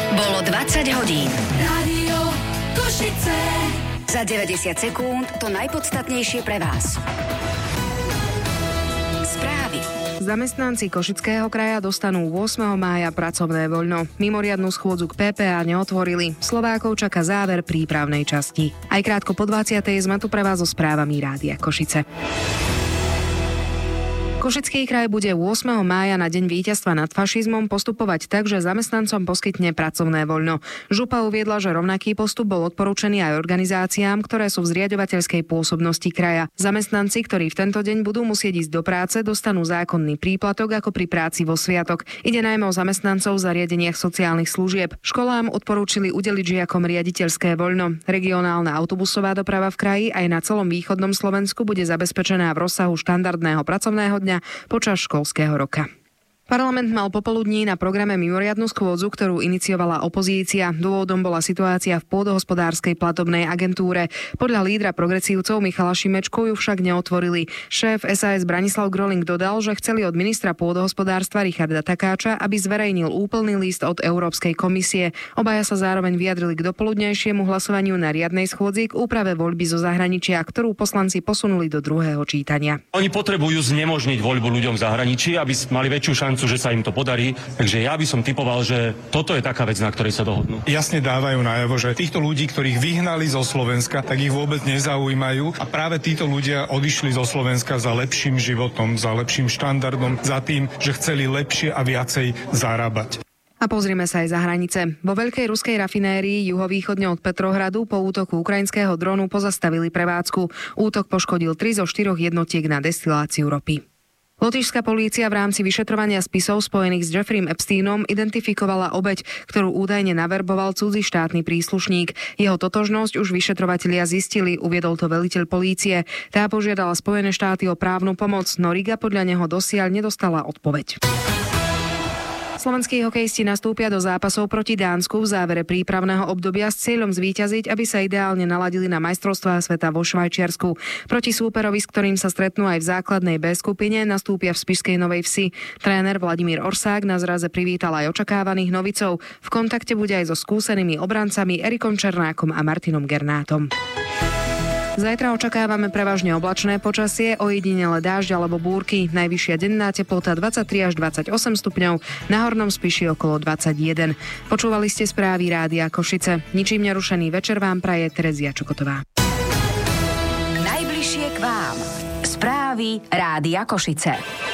Bolo 20 hodín. Rádio Košice. Za 90 sekúnd to najpodstatnejšie pre vás. Správy. Zamestnanci Košického kraja dostanú 8. mája pracovné voľno. Mimoriadnu schôdzu k PPA neotvorili. Slovákov čaká záver prípravnej časti. Aj krátko po 20. sme tu pre vás so správami Rádia Košice. Košický kraj bude 8. mája na deň víťazstva nad fašizmom postupovať tak, že zamestnancom poskytne pracovné voľno. Župa uviedla, že rovnaký postup bol odporúčený aj organizáciám, ktoré sú v zriaďovateľskej pôsobnosti kraja. Zamestnanci, ktorí v tento deň budú musieť ísť do práce, dostanú zákonný príplatok ako pri práci vo sviatok. Ide najmä o zamestnancov v zariadeniach sociálnych služieb. Školám odporúčili udeliť žiakom riaditeľské voľno. Regionálna autobusová doprava v kraji aj na celom východnom Slovensku bude zabezpečená v rozsahu štandardného pracovného dňa počas školského roka. Parlament mal popoludní na programe mimoriadnu schôdzu, ktorú iniciovala opozícia. Dôvodom bola situácia v pôdohospodárskej platobnej agentúre. Podľa lídra progresívcov Michala Šimečku ju však neotvorili. Šéf SAS Branislav Groling dodal, že chceli od ministra pôdohospodárstva Richarda Takáča, aby zverejnil úplný list od Európskej komisie. Obaja sa zároveň vyjadrili k dopoludnejšiemu hlasovaniu na riadnej schôdzi k úprave voľby zo zahraničia, ktorú poslanci posunuli do druhého čítania. Oni potrebujú znemožniť voľbu ľuďom v zahraničí, aby mali väčšiu šancu, že sa im to podarí. Takže ja by som tipoval, že toto je taká vec, na ktorej sa dohodnú. Jasne dávajú najavo, že týchto ľudí, ktorých vyhnali zo Slovenska, tak ich vôbec nezaujímajú a práve títo ľudia odišli zo Slovenska za lepším životom, za lepším štandardom, za tým, že chceli lepšie a viacej zarábať. A pozrime sa aj za hranice. Vo veľkej ruskej rafinérii juhovýchodne od Petrohradu po útoku ukrajinského dronu pozastavili prevádzku. Útok poškodil 3 zo 4 jednotiek na destiláciu ropy. Lotyšská polícia v rámci vyšetrovania spisov spojených s Jeffreym Epsteinom identifikovala obeť, ktorú údajne naverboval cudzí štátny príslušník. Jeho totožnosť už vyšetrovatelia zistili, uviedol to veliteľ polície. Tá požiadala Spojené štáty o právnu pomoc, no Riga podľa neho dosiaľ nedostala odpoveď. Slovenskí hokejisti nastúpia do zápasov proti Dánsku v závere prípravného obdobia s cieľom zvíťaziť, aby sa ideálne naladili na majstrovstvá sveta vo Švajčiarsku. Proti súperovi, s ktorým sa stretnú aj v základnej B skupine, nastúpia v Spišskej Novej Vsi. Tréner Vladimír Orsák na zraze privítal aj očakávaných novicov. V kontakte bude aj so skúsenými obrancami Erikom Černákom a Martinom Gernátom. Zajtra očakávame prevažne oblačné počasie, ojedinele dážď alebo búrky. Najvyššia denná teplota 23 až 28 stupňov, na Hornom Spiši okolo 21. Počúvali ste správy Rádia Košice. Ničím nerušený večer vám praje Terezia Čokotová. Najbližšie k vám. Správy Rádia Košice.